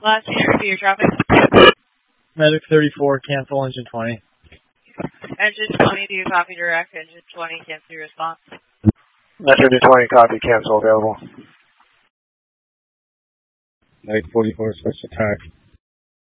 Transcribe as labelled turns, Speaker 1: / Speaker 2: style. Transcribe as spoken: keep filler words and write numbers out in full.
Speaker 1: Last unit, repeat your traffic.
Speaker 2: Medic thirty-four, cancel engine twenty.
Speaker 1: Engine twenty, do you copy direct? Engine twenty, cancel your response.
Speaker 3: Metro twenty, copy, cancel available.
Speaker 4: Medic forty-four, switch attack.